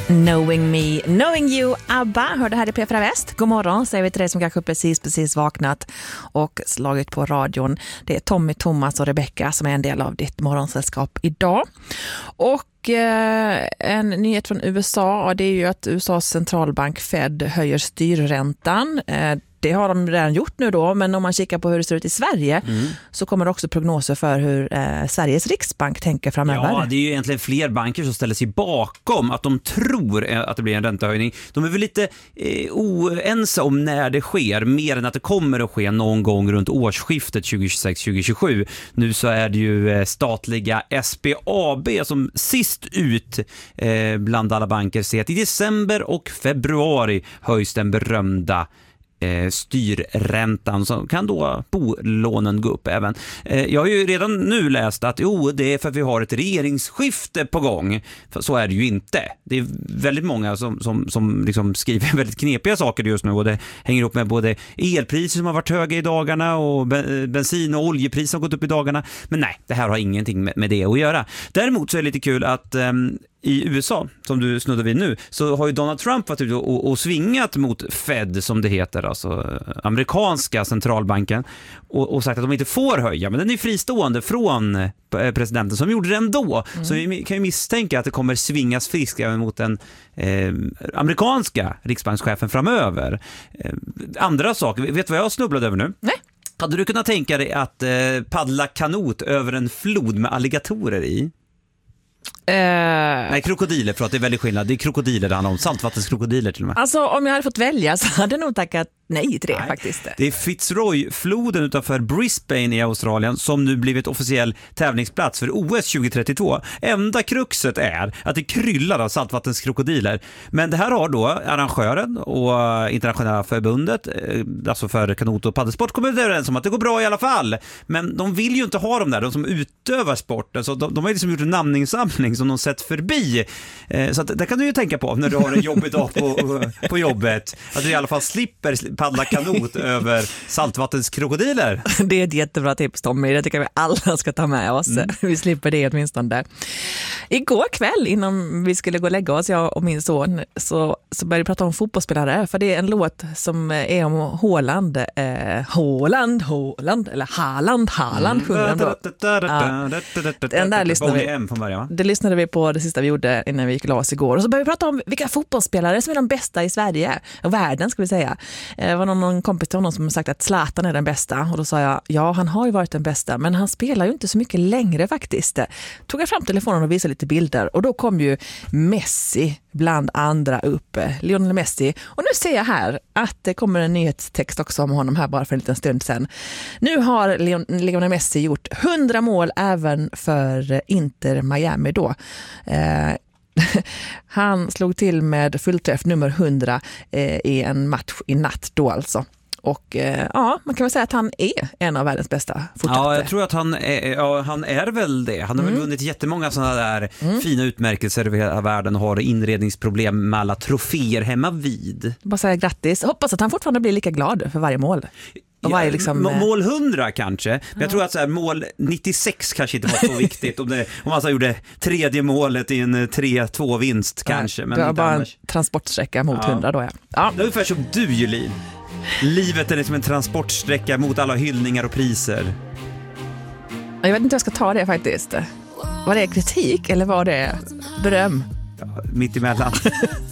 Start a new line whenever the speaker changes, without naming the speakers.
Knowing me, knowing you, ABBA. Hör det här i P4 Väst. God morgon säger vi till dig som kanske precis vaknat och slagit på radion. Det är Tommy, Thomas och Rebecca som är en del av ditt morgonsällskap idag. Och en nyhet från USA, det är ju att USAs centralbank Fed höjer styrräntan. Det har de redan gjort nu då, men om man kikar på hur det ser ut i Sverige så kommer det också prognoser för hur Sveriges riksbank tänker framöver.
Ja, det är ju egentligen fler banker som ställer sig bakom att de tror att det blir en räntehöjning. De är väl lite oense om när det sker, mer än att det kommer att ske någon gång runt årsskiftet 2026-2027. Nu så är det ju statliga SBAB som sist ut bland alla banker ser att i december och februari höjs den berömda styrräntan, så kan då bolånen gå upp även. Jag har ju redan nu läst att det är för att vi har ett regeringsskifte på gång. För så är det ju inte. Det är väldigt många som liksom skriver väldigt knepiga saker just nu, och det hänger ihop med både elpriser som har varit höga i dagarna och bensin- och oljepriser har gått upp i dagarna. Men nej, det här har ingenting med det att göra. Däremot så är det lite kul att i USA, som du snuddar vid nu, så har ju Donald Trump varit ute och svingat mot Fed, som det heter, alltså amerikanska centralbanken, och sagt att de inte får höja, men den är fristående från presidenten som gjorde det ändå. Så vi kan ju misstänka att det kommer svingas friskt även mot den amerikanska riksbankschefen framöver. Andra saker, vet du vad jag snubblade över nu?
Nej.
Hade du kunnat tänka dig att paddla kanot över en flod med alligatorer i? Nej, krokodiler, för att det är väldigt skillnad. Det är krokodiler det handlar om, saltvattenskrokodiller till och med.
Alltså om jag hade fått välja så hade jag nog tackat nej till det faktiskt.
Det är Fitzroy-floden utanför Brisbane i Australien som nu blivit officiell tävlingsplats för OS 2032. Enda kruxet är att det kryllar av saltvattenkrokodiler. Men det här har då arrangören och internationella förbundet, alltså för kanot- och paddelsport, kommer överens om att det går bra i alla fall. Men de vill ju inte ha dem där, de som utövar sporten. Så de har ju liksom gjort en namninsamling som de sett förbi. Så att, det kan du ju tänka på när du har en jobbig dag på jobbet. Att du i alla fall slipper paddla kanot över saltvattenskrokodiler.
Det är ett jättebra tips, Tommy. Det tycker vi alla ska ta med oss. Vi slipper det åtminstone. Igår kväll innan vi skulle gå och lägga oss, jag och min son, så började vi prata om fotbollsspelare. För det är en låt som är om Haaland. Haaland sjunger de då. Den där lyssnade vi på det sista vi gjorde innan vi gick oss igår. Och så började vi prata om vilka fotbollsspelare som är de bästa i Sverige och världen, ska vi säga. Det var någon kompis till honom som sagt att Zlatan är den bästa, och då sa jag, ja, han har ju varit den bästa, men han spelar ju inte så mycket längre faktiskt. Tog jag fram telefonen och visade lite bilder, och då kom ju Messi bland andra upp, Lionel Messi, och nu ser jag här att det kommer en nyhetstext också om honom här bara för en liten stund sedan. Nu har Lionel Messi gjort 100 mål även för Inter Miami då. Han slog till med fullträff nummer 100 i en match i natt då alltså. Och ja, man kan väl säga att han är en av världens bästa fotbollsspelare.
Ja, jag tror att han är väl det. Han har väl vunnit jättemånga sådana där fina utmärkelser över hela världen och har inredningsproblem med alla troféer hemma vid.
Bara säga grattis. Hoppas att han fortfarande blir lika glad för varje mål.
Mål 100 kanske, men jag tror att så här, mål 96 kanske inte var så viktigt om man så gjorde tredje målet i en 3-2 vinst kanske. Men
det var bara en transportsträcka mot 100 då. Ja.
Det är ungefär som du, Julin. Livet är som en transportsträcka mot alla hyllningar och priser.
Jag vet inte hur jag ska ta det faktiskt. Var det kritik eller var det beröm?
Ja, mitt emellan.